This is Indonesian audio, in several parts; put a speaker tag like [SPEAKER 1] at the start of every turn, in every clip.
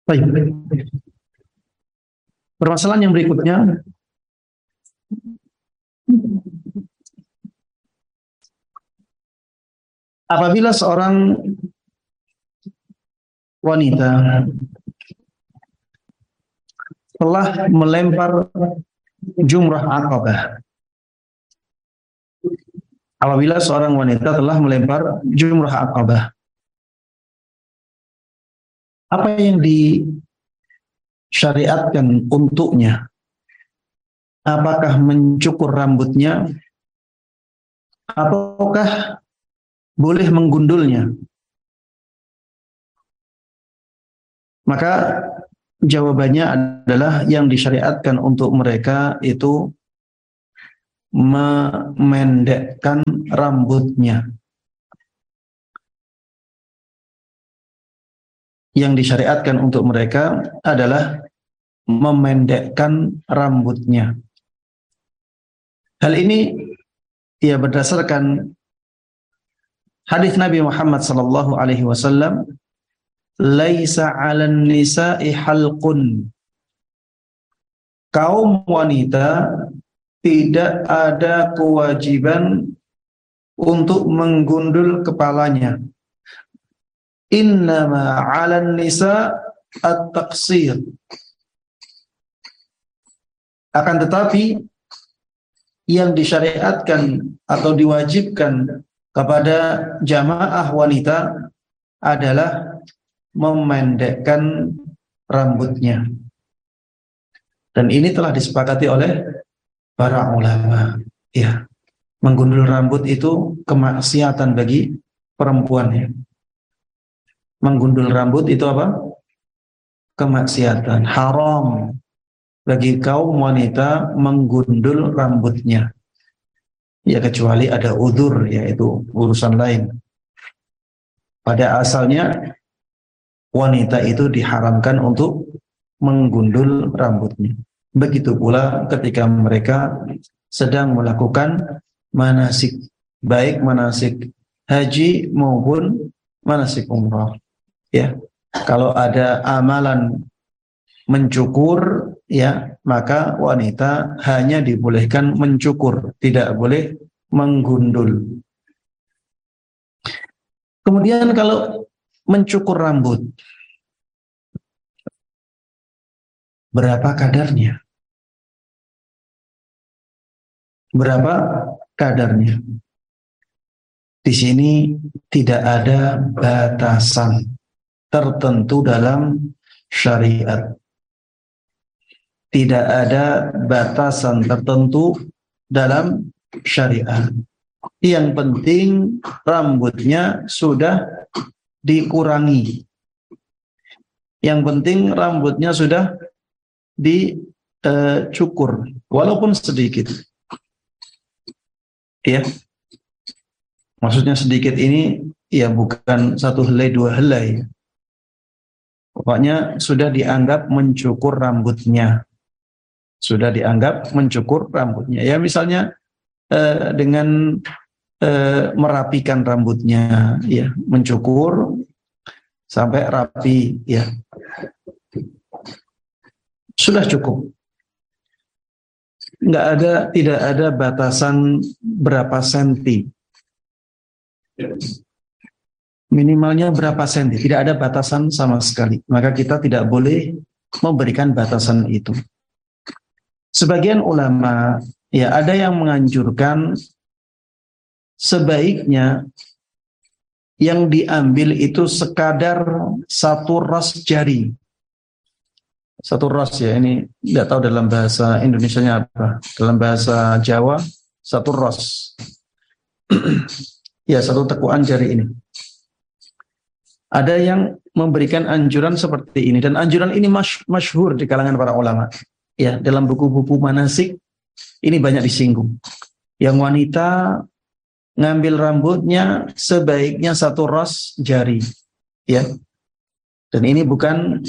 [SPEAKER 1] Baik. Permasalahan yang berikutnya, apabila seorang wanita telah melempar jumrah Aqabah. Apabila seorang wanita telah melempar jumrah Aqabah, apa yang disyariatkan untuknya? Apakah mencukur rambutnya ataukah boleh menggundulnya? Maka jawabannya adalah yang disyariatkan untuk mereka itu memendekkan rambutnya. Yang disyariatkan untuk mereka adalah memendekkan rambutnya. Hal ini ia berdasarkan hadis Nabi Muhammad sallallahu alaihi wasallam, "Laisa 'alan nisa'i halqun." Kaum wanita tidak ada kewajiban untuk menggundul kepalanya. Innama 'alan nisa' at-taqsir. Akan tetapi yang disyariatkan atau diwajibkan kepada jamaah wanita adalah memendekkan rambutnya. Dan ini telah disepakati oleh para ulama. Ya, menggundul rambut itu kemaksiatan bagi perempuan. Ya. Menggundul rambut itu apa? Kemaksiatan, haram bagi kaum wanita menggundul rambutnya. Ya, kecuali ada udzur, yaitu urusan lain. Pada asalnya wanita itu diharamkan untuk menggundul rambutnya. Begitu pula ketika mereka sedang melakukan manasik, baik manasik haji maupun manasik umrah. Ya, kalau ada amalan mencukur, ya, maka wanita hanya dibolehkan mencukur, tidak boleh menggundul. Kemudian kalau mencukur rambut, berapa kadarnya? Berapa kadarnya? Di sini tidak ada batasan tertentu dalam syariat. Tidak ada batasan tertentu dalam syariat. Yang penting rambutnya sudah dikurangi. Yang penting rambutnya sudah dicukur, walaupun sedikit. Ya, maksudnya sedikit ini ya bukan satu helai dua helai. Pokoknya sudah dianggap mencukur rambutnya. Sudah dianggap mencukur rambutnya. Ya, misalnya dengan merapikan rambutnya, ya, mencukur sampai rapi, ya, sudah cukup. Tidak ada batasan berapa senti. Minimalnya berapa senti, tidak ada batasan sama sekali. Maka kita tidak boleh memberikan batasan itu. Sebagian ulama, ya, ada yang menganjurkan sebaiknya yang diambil itu sekadar satu ras jari. Satu ras, ya, ini tidak tahu dalam bahasa Indonesianya apa. Dalam bahasa Jawa, satu ras. Ya, satu tekuan jari ini. Ada yang memberikan anjuran seperti ini, dan anjuran ini masyhur di kalangan para ulama. Ya, dalam buku-buku manasik ini banyak disinggung. Yang wanita ngambil rambutnya sebaiknya satu ras jari, ya. Dan ini bukan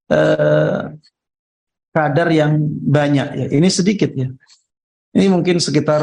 [SPEAKER 1] kadar yang banyak, ya. Ini sedikit, ya. Ini mungkin sekitar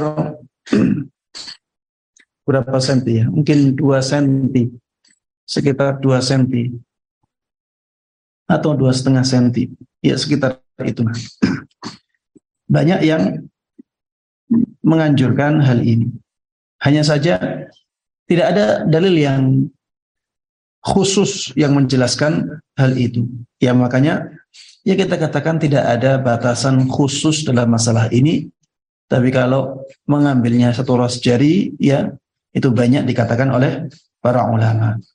[SPEAKER 1] berapa senti, ya? Mungkin 2 senti. Sekitar 2 senti. atau 2,5 senti, ya sekitar itu. Banyak yang menganjurkan hal ini. Hanya saja tidak ada dalil yang khusus yang menjelaskan hal itu. Ya makanya ya kita katakan tidak ada batasan khusus dalam masalah ini. Tapi kalau mengambilnya satu ras jari, ya itu banyak dikatakan oleh para ulama.